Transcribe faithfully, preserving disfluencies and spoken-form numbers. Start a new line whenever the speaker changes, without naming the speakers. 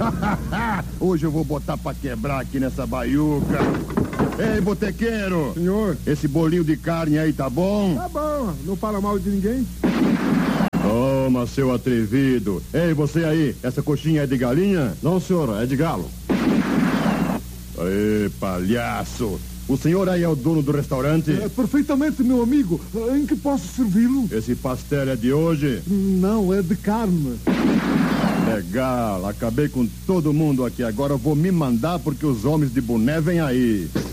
Hoje eu vou botar pra quebrar aqui nessa baiuca. Ei, botequeiro!
Senhor?
Esse bolinho de carne aí tá bom?
Tá bom, não fala mal de ninguém.
Toma, seu atrevido. Ei, você aí, essa coxinha é de galinha?
Não, senhor, é de galo.
Aê, palhaço. O senhor aí é o dono do restaurante?
É, perfeitamente, meu amigo. Em que posso servi-lo?
Esse pastel é de hoje?
Não, é de carne.
Legal, acabei com todo mundo aqui. Agora eu vou me mandar porque os homens de boné vêm aí.